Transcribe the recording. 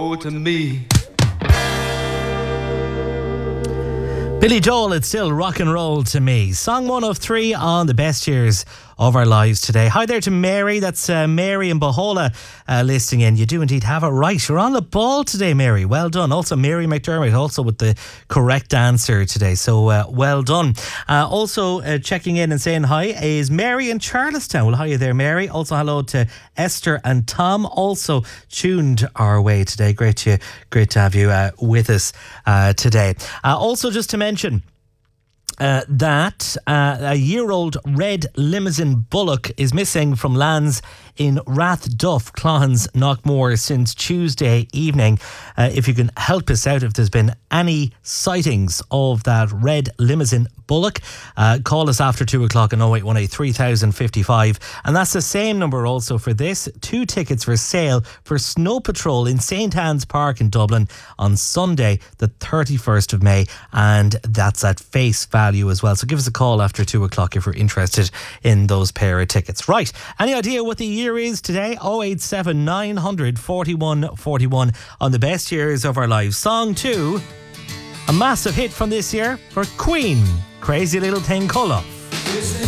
roll to me. Billy Joel, it's still rock and roll to me. Song 1 of 3 on the best years of our lives today. Hi there to Mary. That's Mary in Bohola listening in. You do indeed have it right. You're on the ball today, Mary. Well done. Also, Mary McDermott, also with the correct answer today. So well done. Also checking in and saying hi is Mary in Charlestown. Well, hi there, Mary. Also, hello to Esther and Tom. Also tuned our way today. Great to have you with us today. Also, just to mention that a year-old red limousine Bullock is missing from lands in Rathduff, Clohans, Knockmore since Tuesday evening. If you can help us out, if there's been any sightings of that red limousine Bullock, call us after 2 o'clock on 0818 3055. And that's the same number also for this. 2 tickets for sale for Snow Patrol in St. Anne's Park in Dublin on Sunday, the 31st of May. And that's at face value as well. So give us a call after 2 o'clock if you're interested in those pair of tickets. Right. Any idea what the year is today? 087 900 41 41 on the best years of our lives. Song 2, a massive hit from this year for Queen, Crazy Little Thing Call Off.